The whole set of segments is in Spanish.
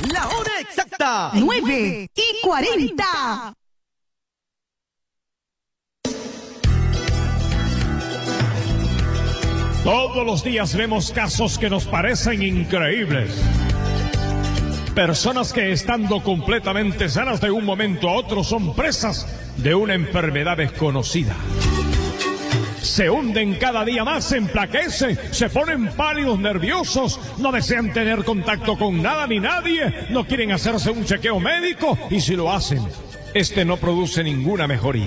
La hora exacta, 9:40. Todos los días vemos casos que nos parecen increíbles. Personas que estando completamente sanas de un momento a otro son presas de una enfermedad desconocida. Se hunden cada día más, se enflaquecen, se ponen pálidos, nerviosos, no desean tener contacto con nada ni nadie, no quieren hacerse un chequeo médico y si lo hacen, este no produce ninguna mejoría.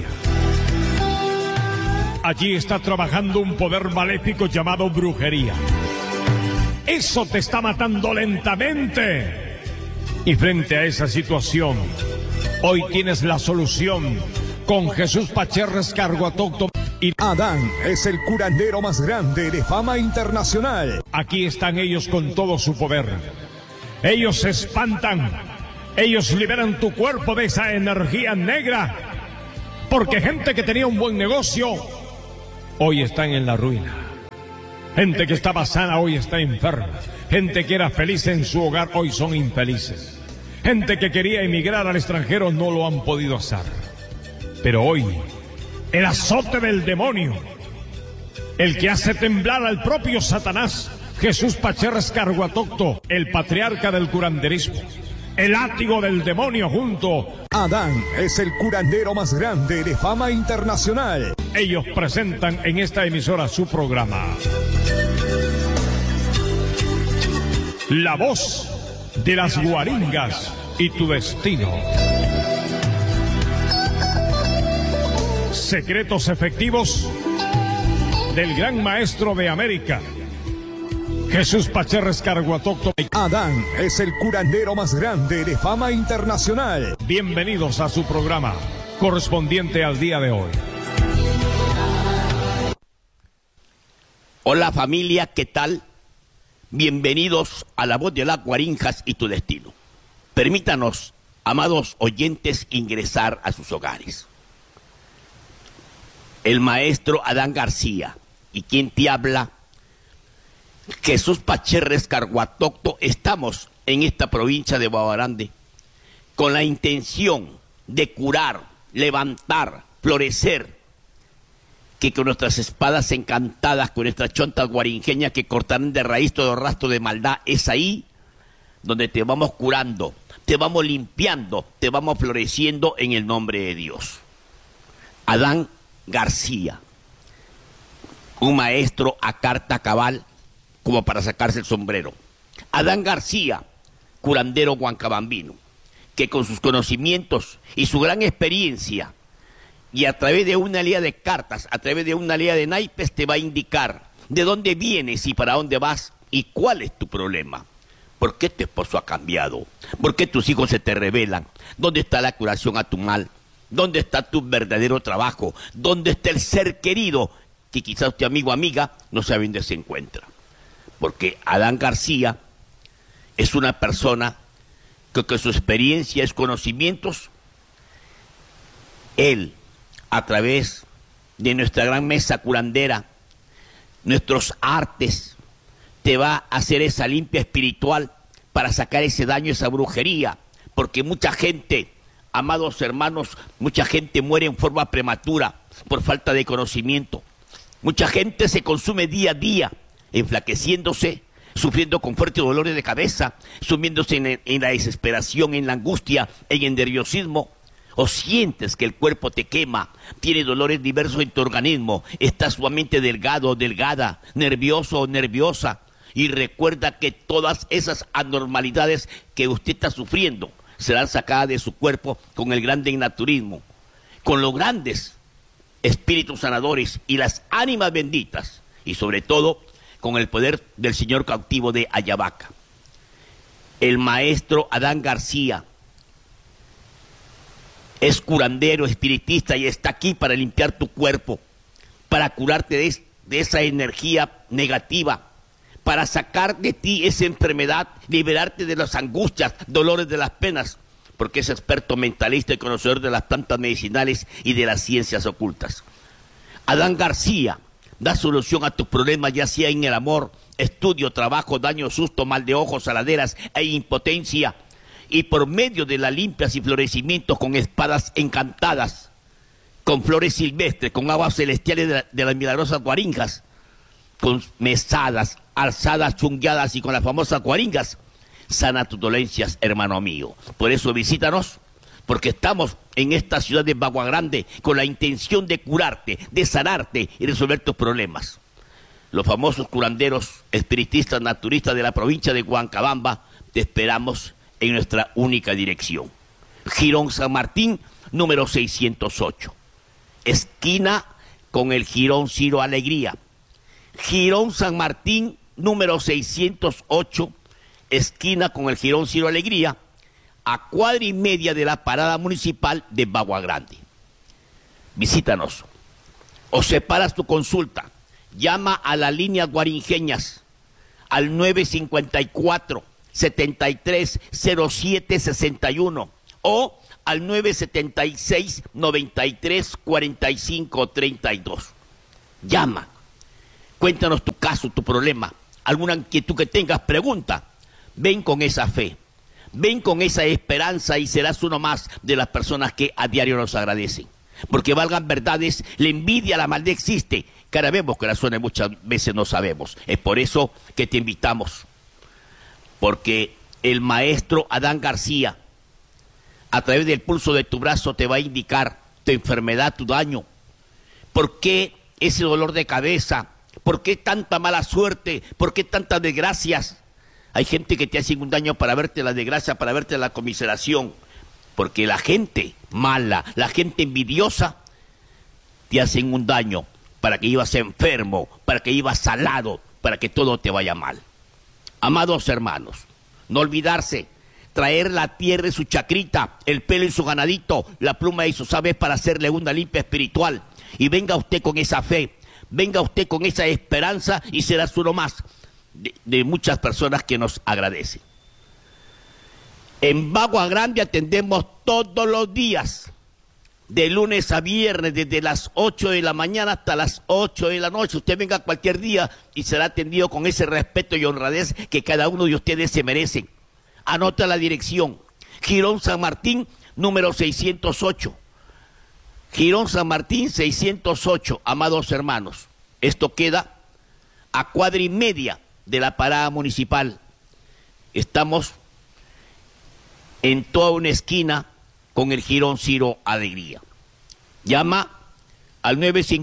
Allí está trabajando un poder maléfico llamado brujería. Eso te está matando lentamente. Y frente a esa situación, hoy tienes la solución con Jesús Pacherres Carguatócto. Adán es el curandero más grande de fama internacional. Aquí están ellos con todo su poder. Ellos se espantan. Ellos liberan tu cuerpo de esa energía negra. Porque gente que tenía un buen negocio hoy están en la ruina. Gente que estaba sana hoy está enferma. Gente que era feliz en su hogar hoy son infelices. Gente que quería emigrar al extranjero no lo han podido hacer. Pero hoy, el azote del demonio, el que hace temblar al propio Satanás, Jesús Pacherres Carguatócto, el patriarca del curanderismo, el látigo del demonio junto. Adán es el curandero más grande de fama internacional. Ellos presentan en esta emisora su programa. La voz de las guaringas y tu destino. Secretos efectivos del gran maestro de América, Jesús Pacherres Carguatócto. Adán es el curandero más grande de fama internacional. Bienvenidos a su programa correspondiente al día de hoy. Hola familia, ¿qué tal? Bienvenidos a La Voz de las Guaringas y tu destino. Permítanos, amados oyentes, ingresar a sus hogares. El maestro Adán García y quien te habla, Jesús Pacherres Carguatócto, estamos en esta provincia de Guabarande con la intención de curar, levantar, florecer, que con nuestras espadas encantadas, con nuestras chontas guaringeñas que cortarán de raíz todo rastro de maldad, es ahí donde te vamos curando, te vamos limpiando, te vamos floreciendo en el nombre de Dios. Adán García, un maestro a carta cabal, como para sacarse el sombrero. Adán García, curandero huancabambino, que con sus conocimientos y su gran experiencia, y a través de una línea de cartas, a través de una línea de naipes, te va a indicar de dónde vienes y para dónde vas y cuál es tu problema. ¿Por qué tu esposo ha cambiado? ¿Por qué tus hijos se te rebelan? ¿Dónde está la curación a tu mal? ¿Dónde está tu verdadero trabajo? ¿Dónde está el ser querido que quizás tu amigo o amiga no sabe dónde se encuentra? Porque Adán García es una persona que con su experiencia y conocimientos, él, a través de nuestra gran mesa curandera, nuestros artes, te va a hacer esa limpia espiritual para sacar ese daño, esa brujería, porque mucha gente, amados hermanos, mucha gente muere en forma prematura por falta de conocimiento. Mucha gente se consume día a día, enflaqueciéndose, sufriendo con fuertes dolores de cabeza, sumiéndose en la desesperación, en la angustia, en el nerviosismo. O sientes que el cuerpo te quema, tiene dolores diversos en tu organismo, estás sumamente delgado o delgada, nervioso o nerviosa. Y recuerda que todas esas anormalidades que usted está sufriendo serán sacadas de su cuerpo con el grande naturismo, con los grandes espíritus sanadores y las ánimas benditas, y sobre todo con el poder del señor cautivo de Ayabaca. El maestro Adán García es curandero, espiritista y está aquí para limpiar tu cuerpo, para curarte de esa energía negativa, para sacar de ti esa enfermedad, liberarte de las angustias, dolores de las penas, porque es experto mentalista y conocedor de las plantas medicinales y de las ciencias ocultas. Adán García da solución a tus problemas, ya sea en el amor, estudio, trabajo, daño, susto, mal de ojos, saladeras e impotencia. y por medio de las limpias y florecimientos con espadas encantadas, con flores silvestres, con aguas celestiales de las milagrosas guaringas, con mesadas, alzadas, chungueadas y con las famosas guaringas, sana tus dolencias, hermano mío. Por eso visítanos, porque estamos en esta ciudad de Bagua Grande con la intención de curarte, de sanarte y resolver tus problemas. Los famosos curanderos, espiritistas, naturistas de la provincia de Huancabamba, te esperamos en nuestra única dirección. Jirón San Martín, número 608. Esquina con el Jirón Ciro Alegría. Jirón San Martín, número 608, esquina con el Jirón Ciro Alegría, a cuadra y media de la parada municipal de Bagua Grande. Visítanos o separas tu consulta. Llama a la línea Guaringeñas al 954-730761 o al 976-934532. Llama, cuéntanos tu caso, tu problema, alguna inquietud que tengas, pregunta. Ven con esa fe, ven con esa esperanza y serás uno más de las personas que a diario nos agradecen. Porque valgan verdades, la envidia, la maldad existe. Que ahora vemos que razones muchas veces no sabemos. Es por eso que te invitamos. Porque el maestro Adán García, a través del pulso de tu brazo, te va a indicar tu enfermedad, tu daño. ¿Por qué ese dolor de cabeza? ¿Por qué tanta mala suerte? ¿Por qué tantas desgracias? Hay gente que te hace un daño para verte la desgracia, para verte la conmiseración. Porque la gente mala, la gente envidiosa, te hacen un daño para que ibas enfermo, para que ibas salado, para que todo te vaya mal. Amados hermanos, no olvidarse, traer la tierra y su chacrita, el pelo y su ganadito, la pluma y sus aves para hacerle una limpia espiritual. Y venga usted con esa fe, venga usted con esa esperanza y serás uno más de muchas personas que nos agradecen. En Bagua Grande atendemos todos los días, de lunes a viernes, desde las 8 de la mañana hasta las 8 de la noche. Usted venga cualquier día y será atendido con ese respeto y honradez que cada uno de ustedes se merece. Anota la dirección: Jirón San Martín, número 608. Jirón San Martín, 608, amados hermanos. Esto queda a cuadra y media de la parada municipal. Estamos en toda una esquina con el Jirón Ciro Alegría. Llama al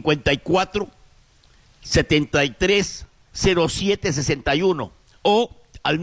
954-730761 o al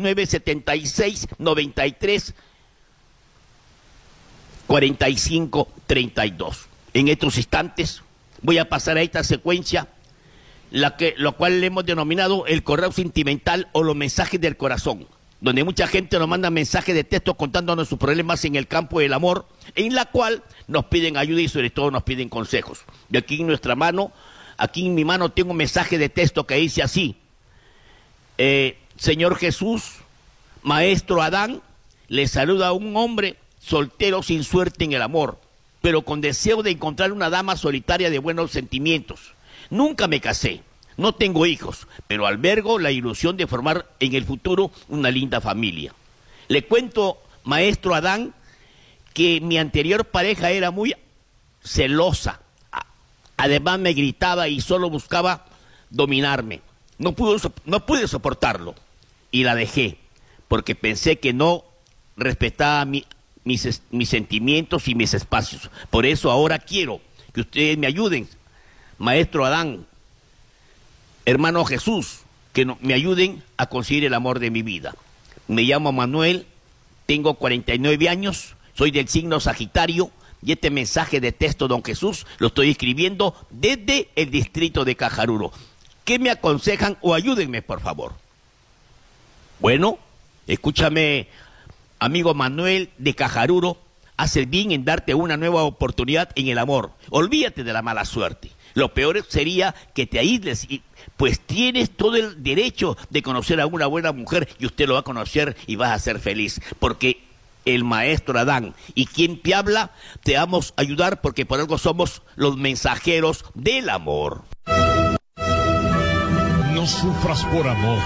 976-934532. En estos instantes voy a pasar a esta secuencia, lo cual le hemos denominado el correo sentimental o los mensajes del corazón, donde mucha gente nos manda mensajes de texto contándonos sus problemas en el campo del amor, en la cual nos piden ayuda y sobre todo nos piden consejos. Y aquí en nuestra mano, aquí en mi mano tengo un mensaje de texto que dice así: Señor Jesús, Maestro Adán, le saluda a un hombre soltero sin suerte en el amor, pero con deseo de encontrar una dama solitaria de buenos sentimientos. Nunca me casé, no tengo hijos, pero albergo la ilusión de formar en el futuro una linda familia. Le cuento, Maestro Adán, que mi anterior pareja era muy celosa. Además me gritaba y solo buscaba dominarme. No pude soportarlo y la dejé porque pensé que no respetaba mis sentimientos y mis espacios. Por eso ahora quiero que ustedes me ayuden, Maestro Adán, hermano Jesús, que me ayuden a conseguir el amor de mi vida. Me llamo Manuel, tengo 49 años, soy del signo Sagitario y este mensaje de texto, don Jesús, lo estoy escribiendo desde el distrito de Cajaruro. ¿Qué me aconsejan o ayúdenme, por favor? Bueno, escúchame, amigo Manuel de Cajaruro, haces bien en darte una nueva oportunidad en el amor. Olvídate de la mala suerte. Lo peor sería que te aísles, pues tienes todo el derecho de conocer a una buena mujer y usted lo va a conocer y vas a ser feliz, porque el Maestro Adán y quien te habla, te vamos a ayudar porque por algo somos los mensajeros del amor. No sufras por amor,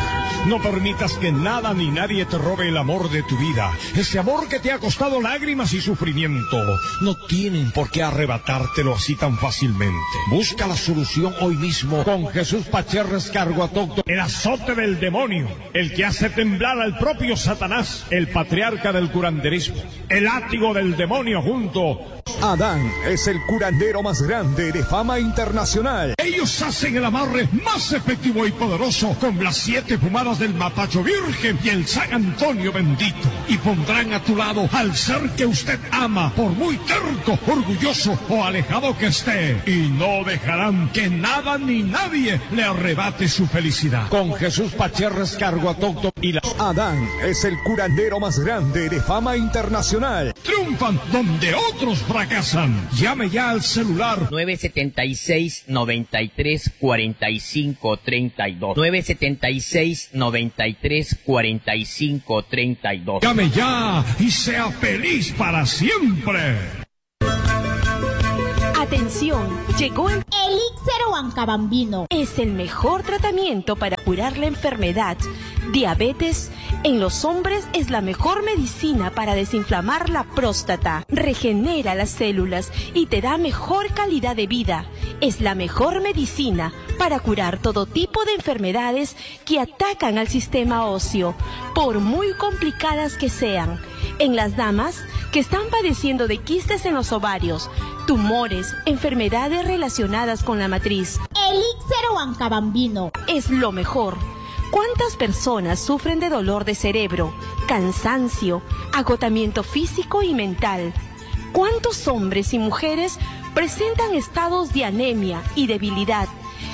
No permitas que nada ni nadie te robe el amor de tu vida. Ese amor que te ha costado lágrimas y sufrimiento. No tienen por qué arrebatártelo así tan fácilmente. Busca la solución hoy mismo con Jesús Pacherres Carguatocto, el azote del demonio, el que hace temblar al propio Satanás, el patriarca del curanderismo, el látigo del demonio junto. Adán es el curandero más grande de fama internacional. Ellos hacen el amarre más efectivo y poderoso con las 7 pomadas del Matacho Virgen y el San Antonio bendito. Y pondrán a tu lado al ser que usted ama, por muy terco, orgulloso o alejado que esté. Y no dejarán que nada ni nadie le arrebate su felicidad. Con Jesús Pacherres Carguatocto y la... Adán es el curandero más grande de fama internacional. Triunfan donde otros fracasan. Llame ya al celular 976-93-45-32. 976-93-45-32. Llame ya y sea feliz para siempre. Atención, llegó el Elixir Huancabambino. Es el mejor tratamiento para curar la enfermedad. Diabetes en los hombres es la mejor medicina para desinflamar la próstata. Regenera las células y te da mejor calidad de vida. Es la mejor medicina para curar todo tipo de enfermedades que atacan al sistema óseo, por muy complicadas que sean. En las damas que están padeciendo de quistes en los ovarios, tumores, enfermedades relacionadas con la matriz. Elixir Huancabambino. Es lo mejor. ¿Cuántas personas sufren de dolor de cerebro, cansancio, agotamiento físico y mental? ¿Cuántos hombres y mujeres presentan estados de anemia y debilidad?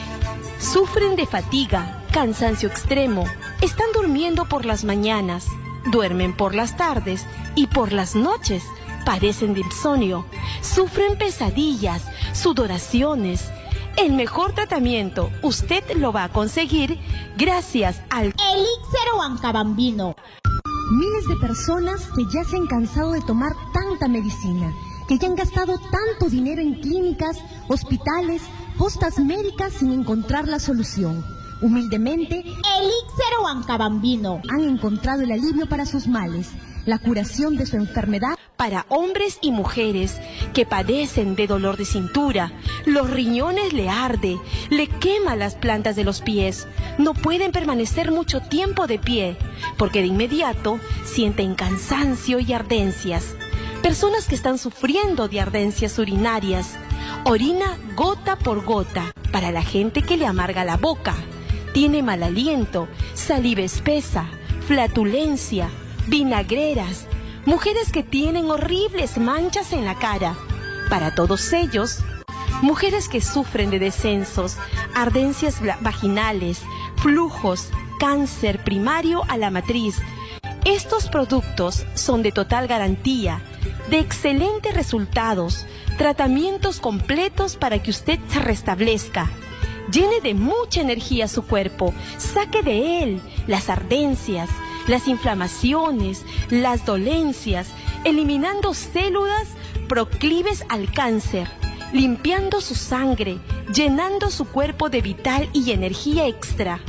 Sufren de fatiga, cansancio extremo, están durmiendo por las mañanas, duermen por las tardes y por las noches. Padecen de insomnio, sufren pesadillas, sudoraciones. El mejor tratamiento usted lo va a conseguir gracias al Elixir Huancabambino. Miles de personas que ya se han cansado de tomar tanta medicina, que ya han gastado tanto dinero en clínicas, hospitales, postas médicas sin encontrar la solución. Humildemente, Elixir Huancabambino. Han encontrado el alivio para sus males, la curación de su enfermedad. Para hombres y mujeres que padecen de dolor de cintura, los riñones le arde, le quema las plantas de los pies, no pueden permanecer mucho tiempo de pie, porque de inmediato sienten cansancio y ardencias. Personas que están sufriendo de ardencias urinarias, orina gota por gota, para la gente que le amarga la boca, tiene mal aliento, saliva espesa, flatulencia, vinagreras, mujeres que tienen horribles manchas en la cara. Para todos ellos, mujeres que sufren de descensos, ardencias vaginales, flujos, cáncer primario a la matriz. Estos productos son de total garantía, de excelentes resultados, tratamientos completos para que usted se restablezca. Llene de mucha energía su cuerpo, saque de él las ardencias, las inflamaciones, las dolencias, eliminando células proclives al cáncer, limpiando su sangre, llenando su cuerpo de vital y energía extra.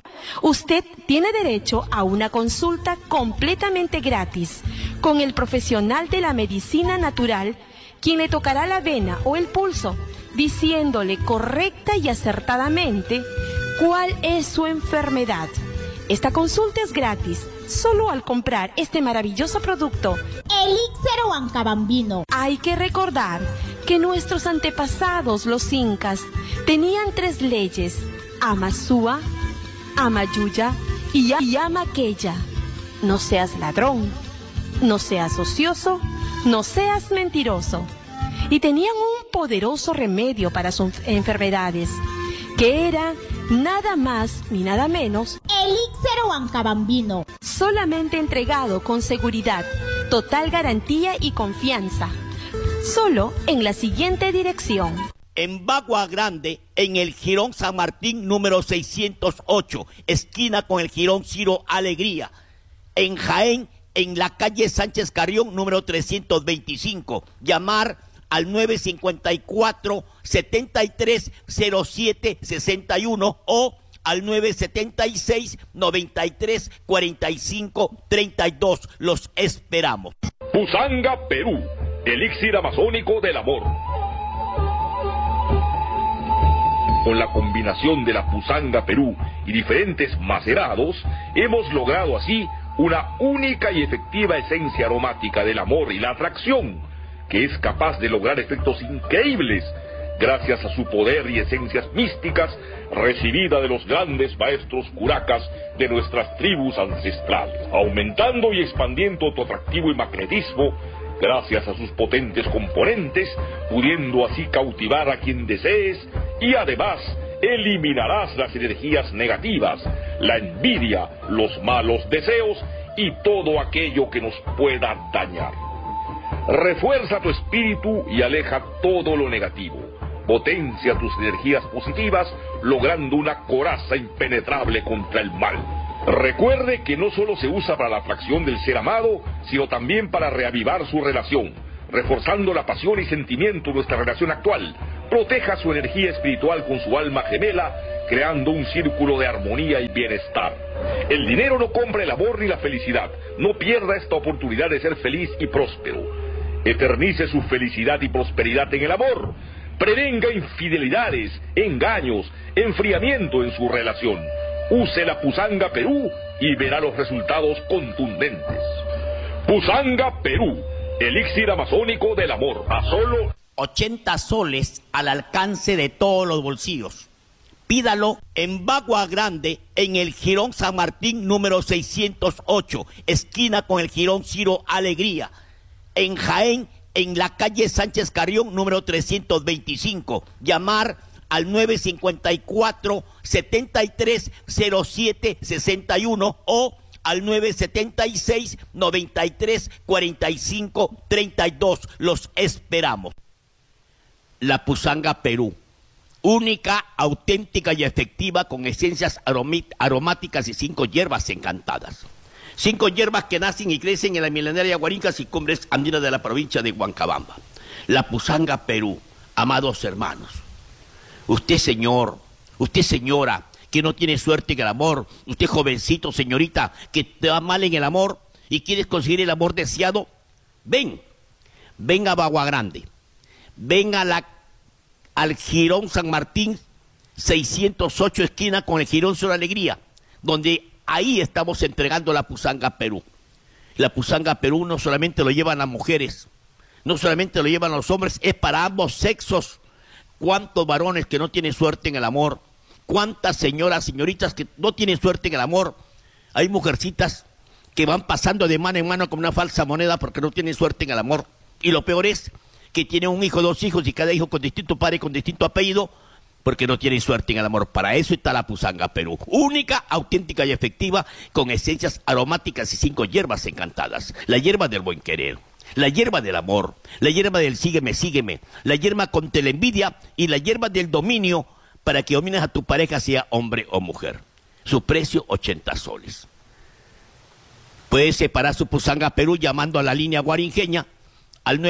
Usted tiene derecho a una consulta completamente gratis con el profesional de la medicina natural, quien le tocará la vena o el pulso, diciéndole correcta y acertadamente cuál es su enfermedad. Esta consulta es gratis, solo al comprar este maravilloso producto. Elixir Huancabambino. Hay que recordar que nuestros antepasados, los incas, tenían 3 leyes: Amazúa, Amayuya y Amaqueya. No seas ladrón, no seas ocioso, no seas mentiroso. Y tenían un poderoso remedio para sus enfermedades, que era nada más ni nada menos Elixir Huancabambino. Solamente entregado con seguridad, total garantía y confianza. Solo en la siguiente dirección. En Bagua Grande, en el Jirón San Martín número 608, esquina con el Jirón Ciro Alegría. En Jaén, en la calle Sánchez Carrión número 325. Llamar al 954-730761 o al 976-93-45-32. Los esperamos. Pusanga, Perú, elixir amazónico del amor. Con la combinación de la Pusanga Perú y diferentes macerados, hemos logrado así una única y efectiva esencia aromática del amor y la atracción, que es capaz de lograr efectos increíbles gracias a su poder y esencias místicas recibida de los grandes maestros curacas de nuestras tribus ancestrales, aumentando y expandiendo tu atractivo y magnetismo gracias a sus potentes componentes, pudiendo así cautivar a quien desees y además eliminarás las energías negativas, la envidia, los malos deseos y todo aquello que nos pueda dañar. Refuerza tu espíritu y aleja todo lo negativo. Potencia tus energías positivas, logrando una coraza impenetrable contra el mal. Recuerde que no solo se usa para la atracción del ser amado, sino también para reavivar su relación, reforzando la pasión y sentimiento de nuestra relación actual. Proteja su energía espiritual con su alma gemela, creando un círculo de armonía y bienestar. El dinero no compra el amor ni la felicidad. No pierda esta oportunidad de ser feliz y próspero. Eternice su felicidad y prosperidad en el amor. Prevenga infidelidades, engaños, enfriamiento en su relación. Use la Pusanga Perú y verá los resultados contundentes. Pusanga Perú, elixir amazónico del amor, a solo 80 soles al alcance de todos los bolsillos. Pídalo en Bagua Grande, en el Jirón San Martín número 608, esquina con el Jirón Ciro Alegría. En Jaén, en la calle Sánchez Carrión número 325. Llamar al 954-730761 o al 976-93-45-32. Los esperamos. La Pusanga Perú, única, auténtica y efectiva, con esencias aromáticas y 5 hierbas encantadas. 5 hierbas que nacen y crecen en la milenaria Guarincas y cumbres andinas de la provincia de Huancabamba. La Pusanga Perú, amados hermanos. Usted, señor, usted, señora, que no tiene suerte en el amor, usted, jovencito, señorita, que te va mal en el amor y quieres conseguir el amor deseado, ven a Bagua Grande, ven al Jirón San Martín 608, esquina con el Jirón Ciro Alegría, donde ahí estamos entregando la Pusanga Perú. La Pusanga Perú no solamente lo llevan las mujeres, no solamente lo llevan los hombres, es para ambos sexos. ¿Cuántos varones que no tienen suerte en el amor? ¿Cuántas señoritas que no tienen suerte en el amor? Hay mujercitas que van pasando de mano en mano como una falsa moneda porque no tienen suerte en el amor. Y lo peor es que tienen un hijo, 2 hijos y cada hijo con distinto padre, con distinto apellido, porque no tienen suerte en el amor. Para eso está la Pusanga Perú, única, auténtica y efectiva, con esencias aromáticas y 5 hierbas encantadas. La hierba del buen querer, la hierba del amor, la hierba del sígueme, sígueme, la hierba contra la envidia y la hierba del dominio, para que domines a tu pareja, sea hombre o mujer. Su precio, 80 soles. Puedes separar su Pusanga Perú llamando a la línea guarinjeña al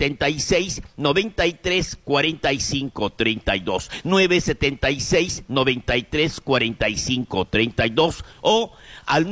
976-93-45-32, 976-93-45-32 o al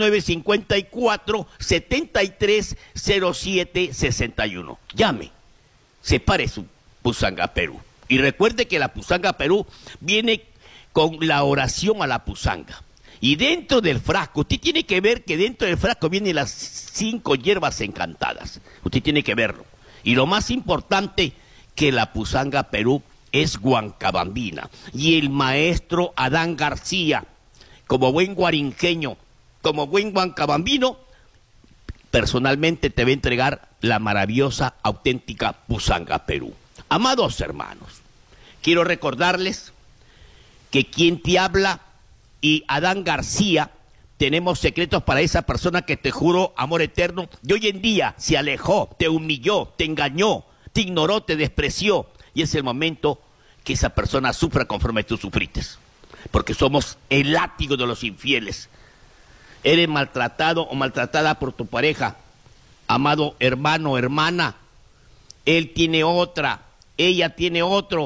954-730761. Llame, separe su Pusanga Perú. Y recuerde que la Pusanga Perú viene con la oración a la Pusanga. Y dentro del frasco, usted tiene que ver que dentro del frasco vienen las 5 hierbas encantadas. Usted tiene que verlo. Y lo más importante, que la Pusanga Perú es huancabambina. Y el maestro Adán García, como buen guarinjeño, como buen huancabambino, personalmente te va a entregar la maravillosa, auténtica Pusanga Perú. Amados hermanos, quiero recordarles que quien te habla y Adán García tenemos secretos para esa persona que te juró amor eterno y hoy en día se alejó, te humilló, te engañó, te ignoró, te despreció, y es el momento que esa persona sufra conforme tú sufriste, porque somos el látigo de los infieles. Eres maltratado o maltratada por tu pareja, amado hermano, hermana, él tiene otra, ella tiene otro,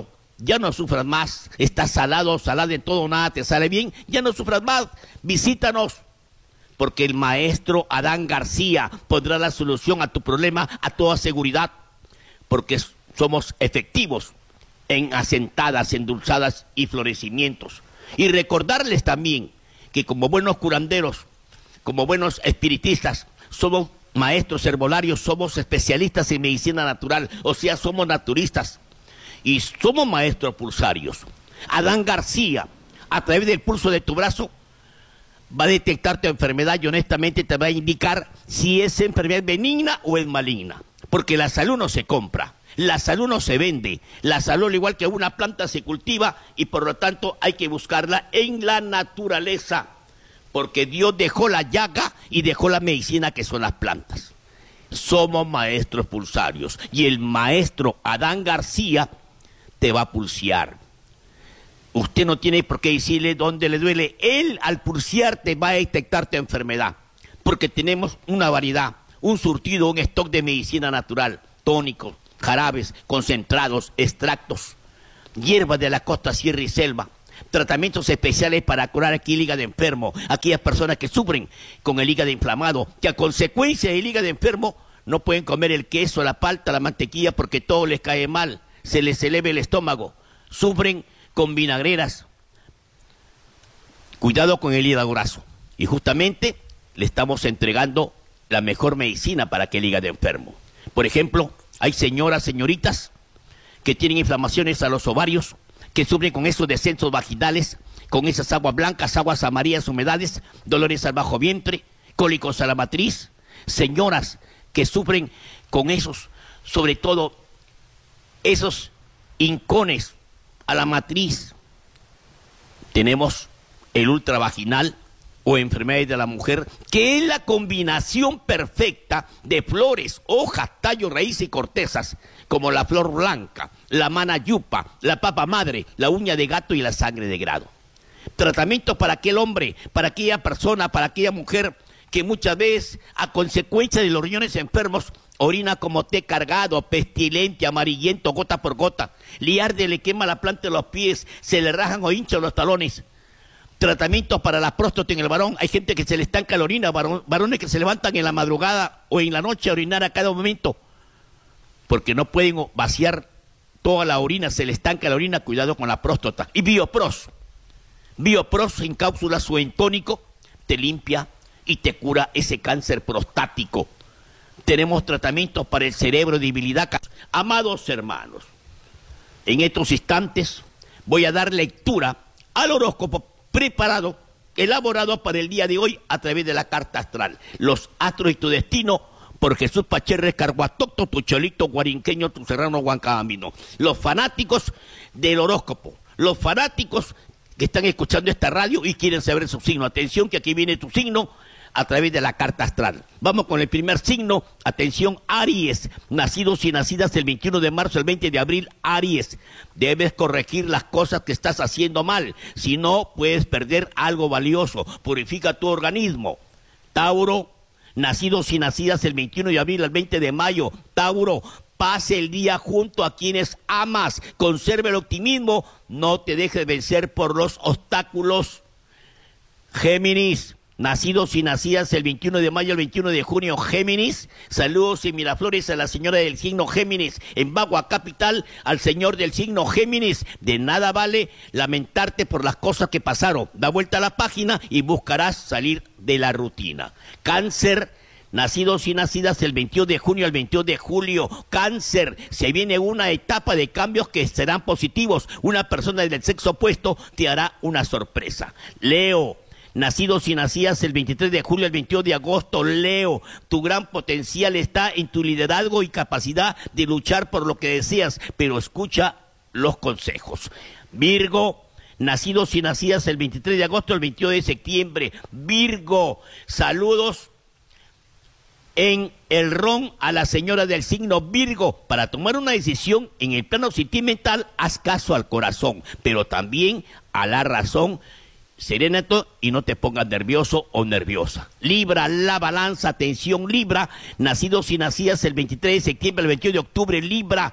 ya no sufras más, estás salado, salada en todo, nada te sale bien, ya no sufras más, visítanos, porque el maestro Adán García pondrá la solución a tu problema a toda seguridad, porque somos efectivos en asentadas, endulzadas y florecimientos. Y recordarles también que como buenos curanderos, como buenos espiritistas, somos maestros herbolarios, somos especialistas en medicina natural, o sea, somos naturistas y somos maestros pulsarios. Adán García, a través del pulso de tu brazo, va a detectar tu enfermedad y honestamente te va a indicar si esa enfermedad es benigna o es maligna, porque la salud no se compra, la salud no se vende, la salud al igual que una planta se cultiva y por lo tanto hay que buscarla en la naturaleza. Porque Dios dejó la llaga y dejó la medicina que son las plantas. Somos maestros pulsarios y el maestro Adán García te va a pulsear. Usted no tiene por qué decirle dónde le duele. Él al pulsear te va a detectar tu enfermedad. Porque tenemos una variedad, un surtido, un stock de medicina natural, tónicos, jarabes, concentrados, extractos, hierbas de la costa, sierra y selva. Tratamientos especiales para curar aquí el hígado enfermo, aquellas personas que sufren con el hígado inflamado, que a consecuencia del hígado enfermo no pueden comer el queso, la palta, la mantequilla porque todo les cae mal, se les eleva el estómago, sufren con vinagreras. Cuidado con el hígado graso. Y justamente le estamos entregando la mejor medicina para aquel hígado enfermo. Por ejemplo, hay señoras, señoritas que tienen inflamaciones a los ovarios, que sufren con esos descensos vaginales, con esas aguas blancas, aguas amarillas, humedades, dolores al bajo vientre, cólicos a la matriz, señoras que sufren con esos, sobre todo, esos hincones a la matriz. Tenemos el ultravaginal o enfermedades de la mujer, que es la combinación perfecta de flores, hojas, tallos, raíces y cortezas, como la flor blanca, la manayupa, la papa madre, la uña de gato y la sangre de grado. Tratamientos para aquel hombre, para aquella persona, para aquella mujer que muchas veces, a consecuencia de los riñones enfermos, orina como té cargado, pestilente, amarillento, gota por gota, le arde, le quema la planta de los pies, se le rajan o hinchan los talones. Tratamientos para la próstata en el varón, hay gente que se le estanca la orina, varones que se levantan en la madrugada o en la noche a orinar a cada momento, porque no pueden vaciar toda la orina, se le estanca la orina, cuidado con la próstata. Y Biopros en cápsulas o en tónico, te limpia y te cura ese cáncer prostático. Tenemos tratamientos para el cerebro, debilidad. Amados hermanos, en estos instantes voy a dar lectura al horóscopo preparado, elaborado para el día de hoy a través de la carta astral. Los astros y tu destino, por Jesús Pacherres Carguatocto, tu cholito guarinqueño, tu serrano guancabambino. Los fanáticos del horóscopo, los fanáticos que están escuchando esta radio y quieren saber su signo. Atención que aquí viene tu signo a través de la carta astral. Vamos con el primer signo. Atención, Aries, nacidos y nacidas el 21 de marzo, el 20 de abril, Aries. Debes corregir las cosas que estás haciendo mal, si no puedes perder algo valioso. Purifica tu organismo. Tauro, nacidos y nacidas el 21 de abril al 20 de mayo, Tauro, pase el día junto a quienes amas, conserve el optimismo, no te dejes vencer por los obstáculos. Géminis, nacidos y nacidas el 21 de mayo al 21 de junio, Géminis, saludos y Miraflores a la señora del signo Géminis, en Bagua Capital al señor del signo Géminis. De nada vale lamentarte por las cosas que pasaron, da vuelta a la página y buscarás salir de la rutina. Cáncer, nacidos y nacidas el 21 de junio al 22 de julio, Cáncer, se viene una etapa de cambios que serán positivos, una persona del sexo opuesto te hará una sorpresa. Leo, nacidos y nacidas el 23 de julio al 22 de agosto, Leo, tu gran potencial está en tu liderazgo y capacidad de luchar por lo que deseas, pero escucha los consejos. Virgo, nacidos y nacidas el 23 de agosto al 22 de septiembre, Virgo, saludos en el ron a la señora del signo Virgo. Para tomar una decisión en el plano sentimental, haz caso al corazón, pero también a la razón. Serénate y no te pongas nervioso o nerviosa. Libra, la balanza, atención Libra, nacidos y nacidas el 23 de septiembre al 21 de octubre, Libra,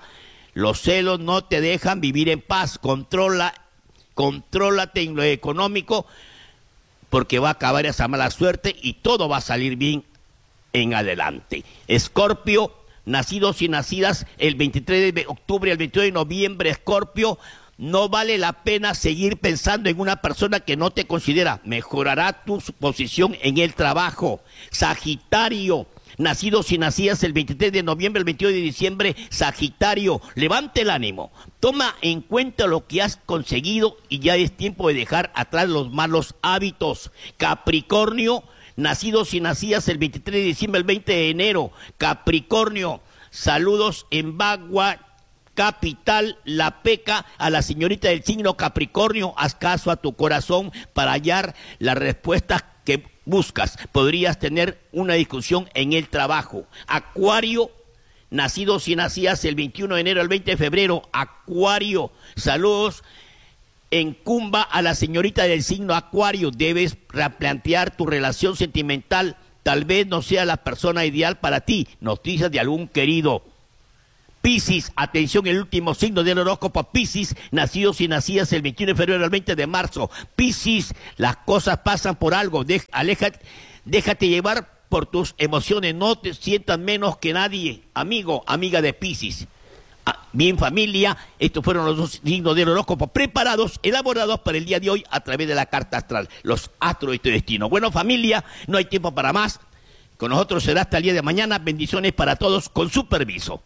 Los celos no te dejan vivir en paz. Contrólate en lo económico, porque va a acabar esa mala suerte y todo va a salir bien en adelante. Escorpio, nacidos y nacidas el 23 de octubre al 22 de noviembre, Escorpio, no vale la pena seguir pensando en una persona que no te considera. Mejorará tu posición en el trabajo. Sagitario, nacidos y nacidas el 23 de noviembre al 22 de diciembre, Sagitario, levante el ánimo. Toma en cuenta lo que has conseguido y ya es tiempo de dejar atrás los malos hábitos. Capricornio, nacidos y nacidas el 23 de diciembre al 20 de enero, Capricornio, saludos en Bagua, capital La Peca, a la señorita del signo Capricornio. Haz caso a tu corazón para hallar las respuestas que buscas. Podrías tener una discusión en el trabajo. Acuario, nacidos y nacidas el 21 de enero al 20 de febrero, Acuario, saludos en Cumba a la señorita del signo Acuario. Debes replantear tu relación sentimental, tal vez no sea la persona ideal para ti. Noticias de algún querido. Piscis, atención, el último signo del horóscopo. Piscis, nacidos y nacidas el 21 de febrero al 20 de marzo. Piscis, las cosas pasan por algo. Déjate llevar por tus emociones, no te sientas menos que nadie, amigo, amiga de Piscis. Bien, familia, estos fueron los dos signos del horóscopo preparados, elaborados para el día de hoy a través de la carta astral, los astros de tu destino. Bueno, familia, no hay tiempo para más. Con nosotros será hasta el día de mañana. Bendiciones para todos, con su permiso.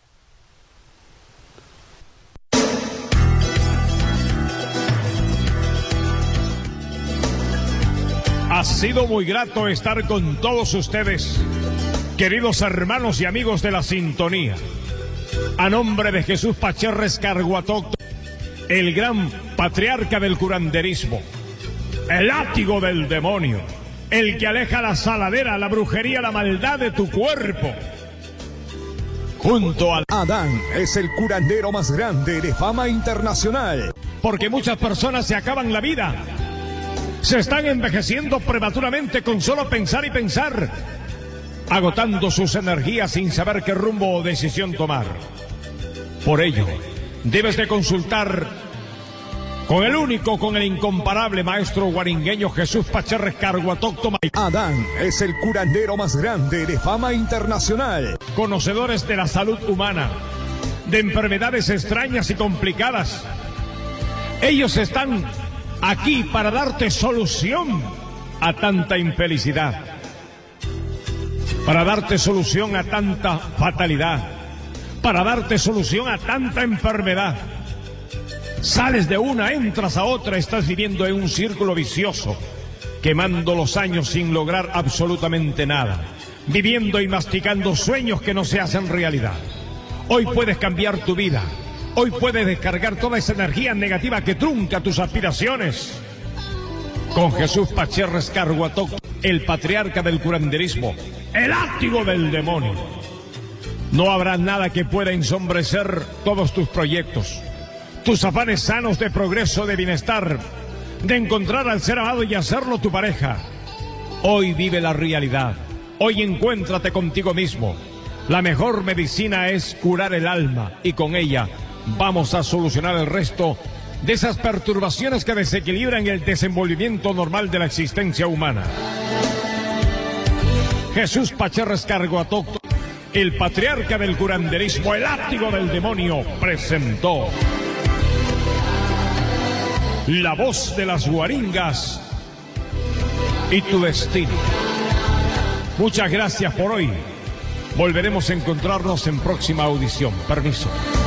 Ha sido muy grato estar con todos ustedes, queridos hermanos y amigos de la sintonía. A nombre de Jesús Pacherres Carguatócto, el gran patriarca del curanderismo, el látigo del demonio, el que aleja la saladera, la brujería, la maldad de tu cuerpo. Junto a Adán es el curandero más grande de fama internacional. Porque muchas personas se acaban la vida. Se están envejeciendo prematuramente con solo pensar y pensar, agotando sus energías sin saber qué rumbo o decisión tomar. Por ello, debes de consultar con el único, con el incomparable maestro guaringueño Jesús Pacherres Carguatócto. Adán es el curandero más grande de fama internacional. Conocedores de la salud humana, de enfermedades extrañas y complicadas. Ellos están aquí para darte solución a tanta infelicidad, para darte solución a tanta fatalidad, para darte solución a tanta enfermedad. Sales de una, entras a otra, estás viviendo en un círculo vicioso, quemando los años sin lograr absolutamente nada, viviendo y masticando sueños que no se hacen realidad. Hoy puedes cambiar tu vida. Hoy puedes descargar toda esa energía negativa que trunca tus aspiraciones. Con Jesús Pacherres Carguatócto, el patriarca del curanderismo, el látigo del demonio. No habrá nada que pueda ensombrecer todos tus proyectos, tus afanes sanos de progreso, de bienestar, de encontrar al ser amado y hacerlo tu pareja. Hoy vive la realidad. Hoy encuéntrate contigo mismo. La mejor medicina es curar el alma y con ella vamos a solucionar el resto de esas perturbaciones que desequilibran el desenvolvimiento normal de la existencia humana. Jesús Pacherres Carguatócto, el patriarca del curanderismo, el látigo del demonio, presentó La Voz de las Guaringas y tu destino. Muchas gracias por hoy. Volveremos a encontrarnos en próxima audición. Permiso.